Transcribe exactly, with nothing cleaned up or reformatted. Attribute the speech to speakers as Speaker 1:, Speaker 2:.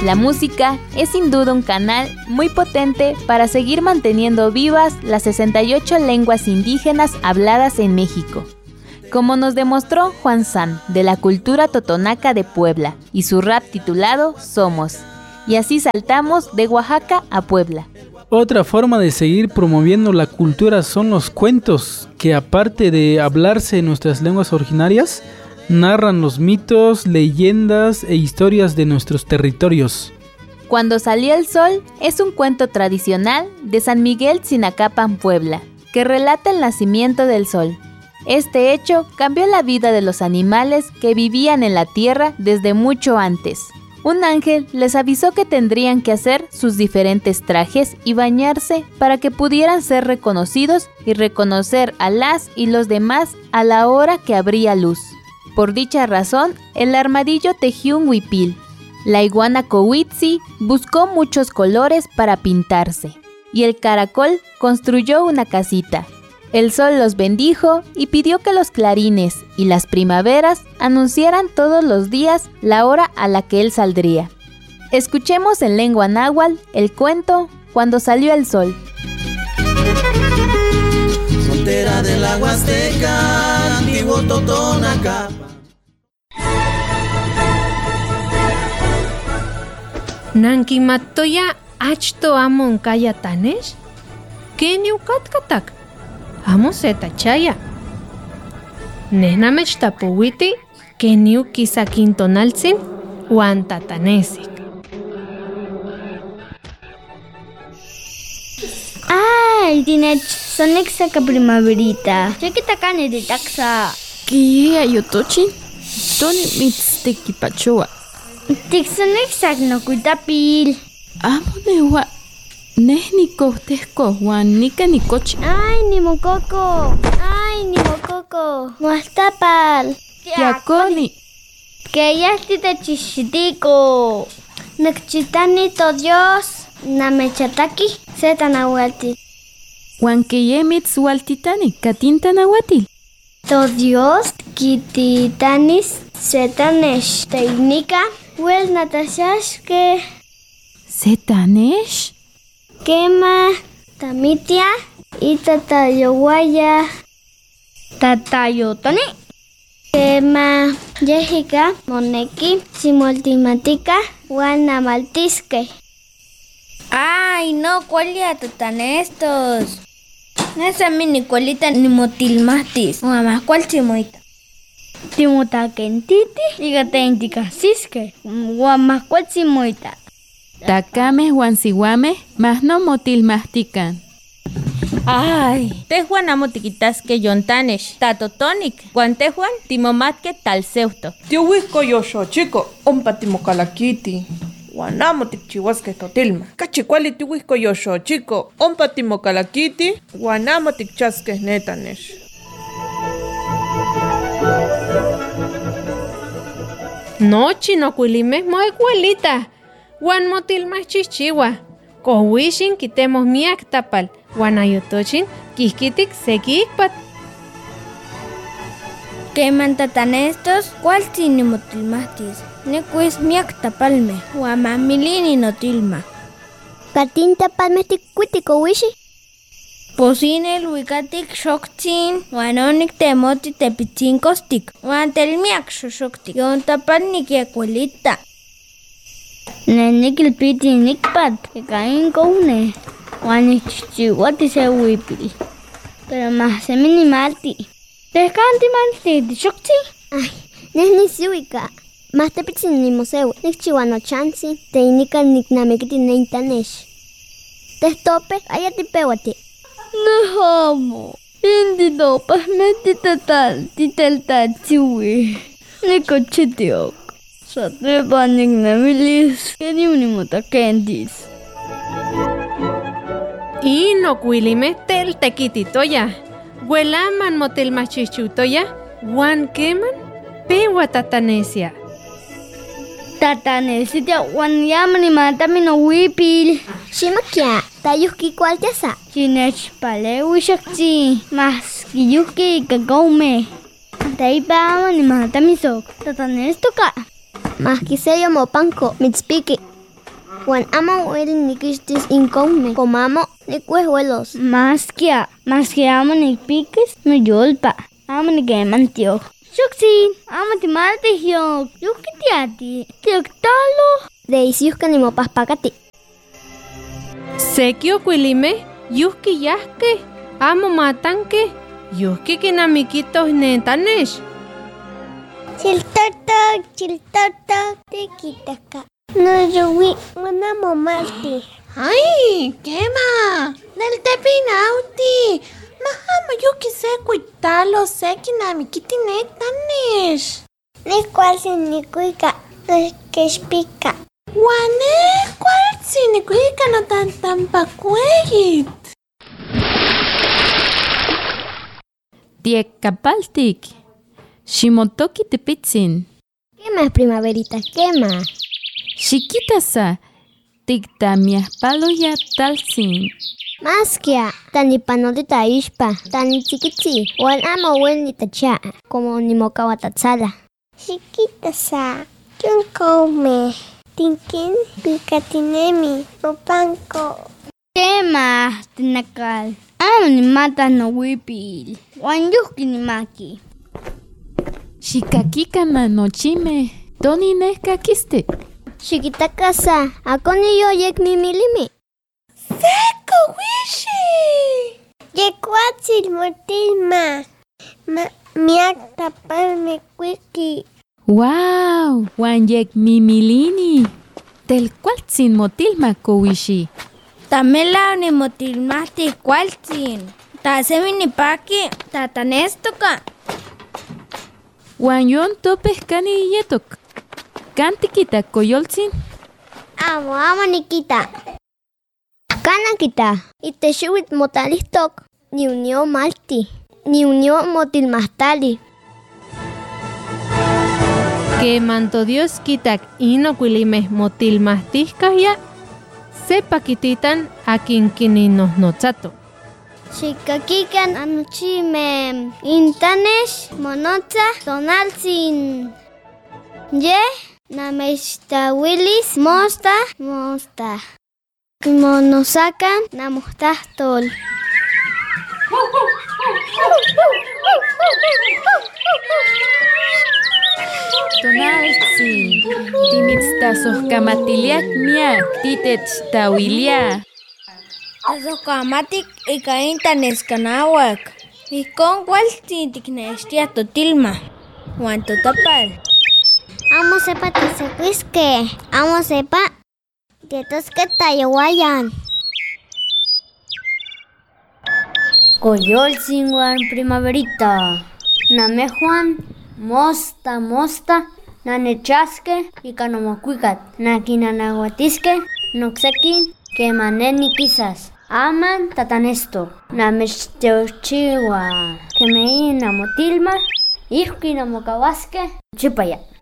Speaker 1: La música es sin duda un canal muy potente para seguir manteniendo vivas las sesenta y ocho lenguas indígenas habladas en México, como nos demostró Juan San, de la cultura totonaca de Puebla, y su rap titulado Somos. Y así saltamos de Oaxaca a Puebla.
Speaker 2: Otra forma de seguir promoviendo la cultura son los cuentos, que aparte de hablarse en nuestras lenguas originarias, narran los mitos, leyendas e historias de nuestros territorios.
Speaker 1: Cuando salió el sol es un cuento tradicional de San Miguel Tzinacapan, Puebla, que relata el nacimiento del sol. Este hecho cambió la vida de los animales que vivían en la tierra desde mucho antes. Un ángel les avisó que tendrían que hacer sus diferentes trajes y bañarse para que pudieran ser reconocidos y reconocer a las y los demás a la hora que habría luz. Por dicha razón, el armadillo tejió un huipil. La iguana Cohuitzi buscó muchos colores para pintarse. Y el caracol construyó una casita. El sol los bendijo y pidió que los clarines y las primaveras anunciaran todos los días la hora a la que él saldría. Escuchemos en lengua náhuatl el cuento Cuando salió el sol.
Speaker 3: Frontera de la Huasteca, antiguo Totonaca.
Speaker 4: Nankimatoya achto amon kaya tanesh? Kenyu katkatak? Amo setachaya. Nehnamech tapuwiti kenyu kisakintonaltzin wan tatanesik.
Speaker 5: Ay, Dinech, son exaca primaverita. Chiquitacane de taxa.
Speaker 6: ¿Qué ayotochin? Toni mitztequipachoa.
Speaker 5: Tixon exact no cuitapil.
Speaker 6: Amo de wa. Nehnico tesco Juan nika nicochi.
Speaker 5: Ay, ni mococo. Ay, ni mococo. Muastapal.
Speaker 6: Yaconi.
Speaker 5: Que ya estite chichitico. Nechchitanito Dios. Namechataki. Setanahuati.
Speaker 6: Juan que yemitz waltitani. Katintanahuatil.
Speaker 5: To Dios. Kititanis. Setanesh. Técnica. Well natashashke.
Speaker 6: Setanesh.
Speaker 5: Quema, tamitia y tatayoguaya. Tatayotoni. Quema, Jessica, moneki, simultimatica, guanamaltisque.
Speaker 7: Ay, no, ¿cuál ya tan estos? Esa mini colita ni motilmastis. O más, ¿cuál chimoita?
Speaker 5: Timota kentiti, y gatentica sisque. Guamas, ¿cuál chimoita?
Speaker 6: Tacames huansiguame, mas no motil mastican.
Speaker 8: Ay, tejuan amo tiquitasque yontanesh, tatotonic, guantejuan timomatque talseuto.
Speaker 9: Tiuisco yosho chico, ompa timocalaquiti. Guanamo tikchihuasque totilma. Cachicuali tiuisco yosho chico, ompa timocalaquiti, guanamo tikchasque netanesh.
Speaker 4: No, chino cuilime, moecuelita. Juan motil más chichiwa. Cohuishin quitemos miak tapal. Juan ayotochin kiskitik sekikpat.
Speaker 7: ¿Qué mantatan estos? ¿Cuál tiene motilmastis? Ne pues miak tapalme. Guama milini notilma.
Speaker 5: Katin tapalme tikkuiti cohuishi.
Speaker 7: Posine luikatik shoktin. Guanonik temoti tepitzin kostik. Guantel miak shoshoktik. Yon tapal nikiakuelita.
Speaker 5: Nenikil piti nikpat, que caen coune. Juan chichihuati se huipil. Pero más se minimalti. Descanti malti, shokti. Ay, nesni siwika. Más te pitin ni museu. Nikchiwano chansi, te inika niknamekiti neintanesh. Te stope, ayati pewati. No homo. Indi no, pas metita tal, titel tal chiwi. Niko chitiok. Satre panik namilis, que ni unimota kendis.
Speaker 4: Y no cuilime tel tequititoya. Huelaman motel machichutoya. Juan queman, pewa tatanesia.
Speaker 5: Tatanesia, Juan yaman y matami no wipil. Shimakia, tayuski cualtiasa. Chinech pale wishakchi, mas kiyuki kagome. Taipaman y matami sok. Tatanes toka. Más que se llamó panco, mitspiki. Juan amo el nikistis income, como amo ni cuejuelos. Más que, más que amo ni piques, me yolpa. Amo ni que mantio. Yuxi, amo ti malte yo. Yuki tiati. Tioctalo. De isiusca ni mopas pacati.
Speaker 4: Sekio cuilime, yuski yaske, amo matanque, yuski kinamiquitos netanesh.
Speaker 5: Chiltoto, chiltoto, te quitaca. No, yo vi una momati.
Speaker 10: Ay, ¿qué ma? Del tepinauti. Mahama, yo quise cuidarlo, sé que na mi kitinetanesh.
Speaker 5: Ni cual sin ni cuica, no que explica.
Speaker 10: Guane, ¿cuál sin ni cuica no tan tan pacueyit?
Speaker 6: Tiek kapaltik. Shimotoki tepitzin.
Speaker 5: ¿Qué más, primaverita? ¿Qué más?
Speaker 6: Chiquitasa. Tikta miaspalo ya talsin.
Speaker 5: Más que tani panolita ispa, tani chiquitzi, wan amo wen ni tacha, como ni mocawa tatzala. Chiquitasa, ¿quién come? Tinkin, picatinemi, opanco. ¿Qué más, tinakal? Amo ni matas no wipil, wan yuki ni maki.
Speaker 6: Shikakika manochime. Toni nesca kiste.
Speaker 5: Chiquita casa, akoni yo yek mi milimi.
Speaker 10: ¡Seco, wishi!
Speaker 5: Yekwatsil motilma. Ma, miak tapalme kwiki.
Speaker 6: Wow, wan yek mimilini. Tel cualtzin motilma kowishi.
Speaker 7: Tamela ni motilmati cualtzin. Ta semini paki, ta tanestoka.
Speaker 6: Wan yon topes kani yetok. Kantikita koyoltzin.
Speaker 5: Amo, amo nikita. Kana kita. Ite shuit motalistok. Ni unio malti. Ni unio motilmastali.
Speaker 4: Que manto Dios quitak inocuilimes motilmastiscas ya. Sepa quititan a quien quininos nochato.
Speaker 5: Xikakikan anuchime intanesh monotza donalsin. Ye namesta willis mosta mosta. Monosakan namostastol.
Speaker 6: Tonaltzin. Timitztasos kamatiliak miak titech tawilia.
Speaker 7: Azokamatik ikain taneskanawak. Ikon cualtzin tiknestia totilma. Juan totapal.
Speaker 5: Amo sepa tisequisque. Amo sepa tietosque tayawayan. Coyolzin Juan primaverita. Name Juan mosta mosta nanechasque y canomocuicat. Nakinanahuatisque noxequin que maneni quizás. Aman tatanesto. Namechteuchiwa. Que me inamotilma. Ihki namokawasque. Chipaya.